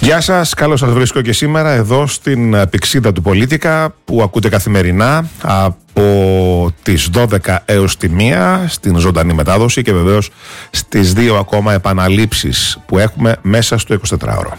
Γεια σας, καλώς σας βρίσκω και σήμερα εδώ στην πυξίδα του Πολίτικα που ακούτε καθημερινά από τις 12 έως τη 1 στην ζωντανή μετάδοση και βεβαίως στις 2 ακόμα επαναλήψεις που έχουμε μέσα στο 24ωρο.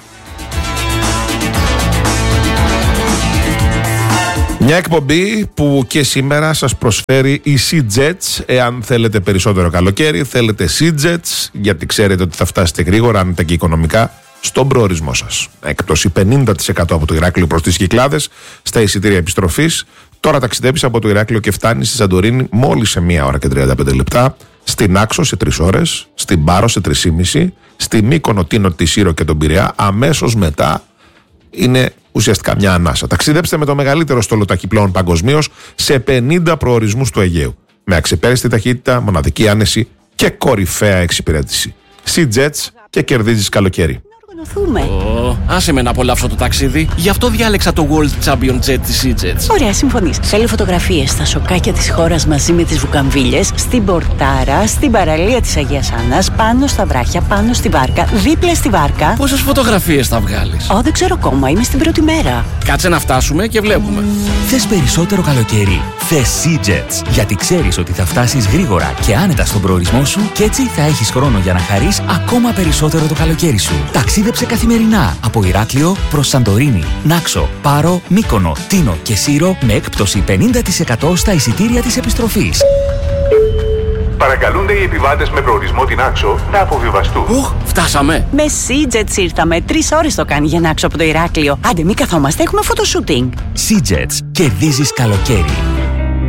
Μια εκπομπή που και σήμερα σας προσφέρει η SeaJets. Εάν θέλετε περισσότερο καλοκαίρι, θέλετε SeaJets, γιατί ξέρετε ότι θα φτάσετε γρήγορα, αν και οικονομικά, στον προορισμό σας. Έκπτωση 50% από το Ηράκλειο προς τις Κυκλάδες στα εισιτήρια επιστροφής. Τώρα ταξιδεύεις από το Ηράκλειο και φτάνεις στη Σαντορίνη μόλις σε 1 ώρα και 35 λεπτά. Στην Άξο σε 3 ώρες. Στην Πάρο σε 3,5. Στη Μύκονο, Τίνο, τη Σύρο και τον Πειραιά. Αμέσως μετά είναι ουσιαστικά μια ανάσα. Ταξιδέψτε με το μεγαλύτερο στόλο ταχυπλών παγκοσμίως σε 50 προορισμούς του Αιγαίου. Με αξεπέραστη ταχύτητα, μοναδική άνεση και κορυφαία εξυπηρέτηση. SeaJets και κερδίζεις καλοκαίρι. Άσε με να απολαύσω το ταξίδι. Γι' αυτό διάλεξα το World Champion Jet της SeaJets. Ωραία, συμφωνείς. Θέλω φωτογραφίες στα σοκάκια της χώρας μαζί με τις βουκαμβίλες, στην Πορτάρα, στην παραλία της Αγίας Άννας, πάνω στα βράχια, πάνω στη βάρκα, δίπλα στη βάρκα. Πόσες φωτογραφίες θα βγάλεις? Δεν ξέρω ακόμα, είμαι στην πρώτη μέρα. Κάτσε να φτάσουμε και βλέπουμε. Θες περισσότερο καλοκαίρι? Θες SeaJets, γιατί ξέρεις ότι θα φτάσεις γρήγορα και άνετα στον προορισμό σου και έτσι θα έχεις χρόνο για να χαρείς ακόμα περισσότερο το καλοκαίρι σου. Ταξίδεψε καθημερινά από Ηράκλειο προς Σαντορίνη, Νάξο, Πάρο, Μύκονο, Τίνο και Σύρο με έκπτωση 50% στα εισιτήρια της επιστροφής. Παρακαλούνται οι επιβάτες με προορισμό την Άξο να αποβιβαστούν. Φτάσαμε. Με SeaJets ήρθαμε. 3 ώρες το κάνει για να Άξο από το Ηράκλειο. Άντε, μην καθόμαστε, έχουμε φωτοσούτινγκ. SeaJets, κερδίζεις καλοκαίρι.